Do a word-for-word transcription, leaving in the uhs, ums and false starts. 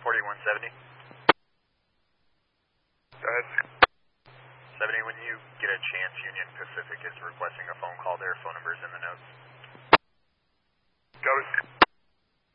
forty-one seventy. Go ahead. seventy, when you get a chance, Union Pacific is requesting a phone call. Their phone number's in the notes.